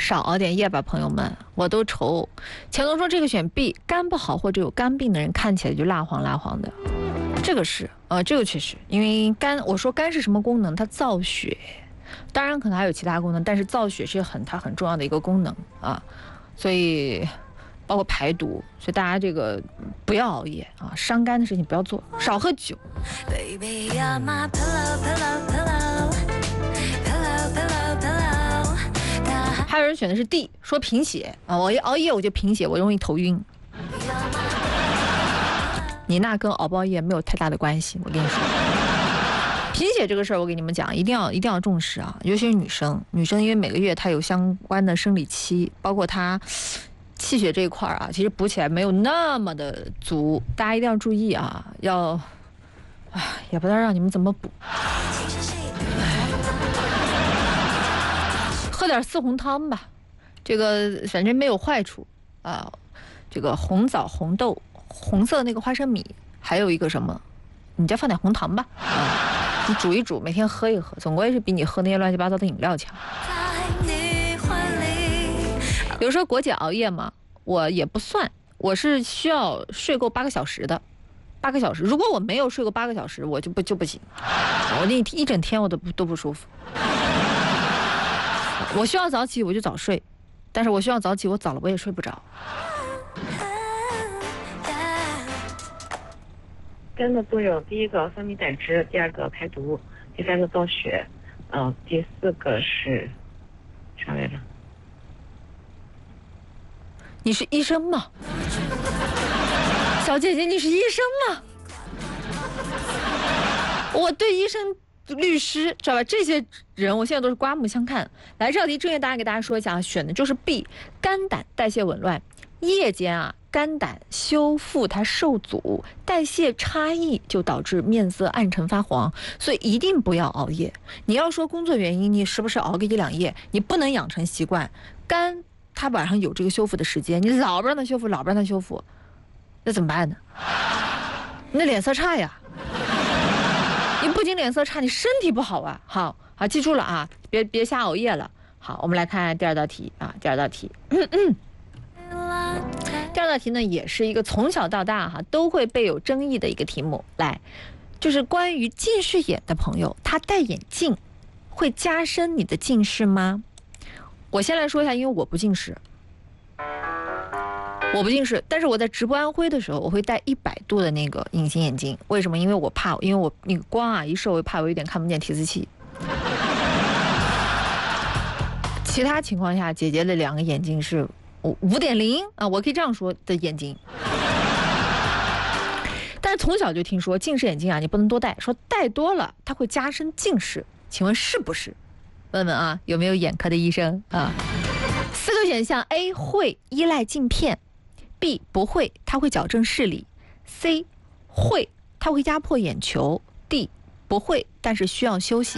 少熬点夜吧，朋友们，我都愁。乾隆说这个选 B， 肝不好或者有肝病的人看起来就蜡黄蜡黄的，这个是这个确实，因为肝，我说肝是什么功能？它造血，当然可能还有其他功能，但是造血是它很重要的一个功能啊，所以包括排毒，所以大家这个不要熬夜啊，伤肝的事情不要做，少喝酒。Baby, you're my pillow, pillow, pillow, pillow, pillow, pillow. 还有人选的是 D， 说贫血啊，我一熬夜我就贫血，我容易头晕。你那跟熬不熬夜没有太大的关系，我跟你说。贫血这个事儿，我给你们讲，一定要重视啊，尤其是女生，因为每个月她有相关的生理期，包括她气血这一块啊，其实补起来没有那么的足，大家一定要注意啊，也不知道让你们怎么补。喝点四红汤吧，这个反正没有坏处啊。这个红枣、红豆、红色那个花生米，还有一个什么，你再放点红糖吧啊，你煮一煮，每天喝一喝，总归是比你喝那些乱七八糟的饮料强。有时候国姐熬夜嘛，我也不算，我是需要睡够8个小时的，8个小时。如果我没有睡够8个小时，我就不行，我那一整天我都不舒服。我需要早起，我就早睡，但是我需要早起，我早了我也睡不着。 肝的作用，第一个分泌胆汁，第二个排毒，第三个造血，第四个是啥来着？ 你是医生吗？小姐姐，你是医生吗？我对医生、律师，知道吧？这些人我现在都是刮目相看。来，这道题正确答案给大家说一下啊，选的就是 B， 肝胆代谢紊乱，夜间啊，肝胆修复它受阻，代谢差异就导致面色暗沉发黄，所以一定不要熬夜。你要说工作原因，你时不时熬个1-2夜，你不能养成习惯。肝它晚上有这个修复的时间，你老不让它修复，那怎么办呢？你的脸色差呀。你不仅脸色差，你身体不好啊！好，记住了啊，别瞎熬夜了。好，我们来看第二道题啊，第二道题。第二道题呢，也是一个从小到大都会备有争议的一个题目。来，就是关于近视眼的朋友，他戴眼镜会加深你的近视吗？我先来说一下，因为我不近视，但是我在直播安徽的时候，我会戴100度的那个隐形眼镜。为什么？因为我怕，因为我那个光一射，我怕我有点看不见提示器。其他情况下，姐姐的2个眼睛是5.0啊，我可以这样说的眼睛。但是从小就听说近视眼镜啊，你不能多戴，说戴多了它会加深近视。请问是不是？问问啊，有没有眼科的医生啊？4个选项 ：A 会依赖镜片。B 不会，它会矫正视力。C 会，它会压迫眼球。D 不会，但是需要休息。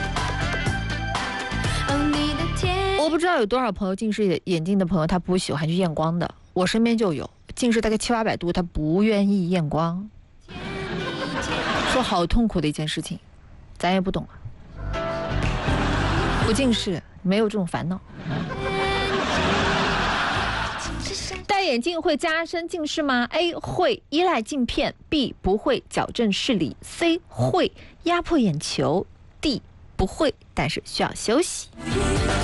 我不知道有多少朋友近视眼镜的朋友他不喜欢去验光的，我身边就有近视大概700-800度，他不愿意验光，说好痛苦的一件事情，咱也不懂啊。不近视没有这种烦恼。戴眼镜会加深近视吗？ A 会依赖镜片， B 不会矫正视力， C 会压迫眼球， D 不会但是需要休息。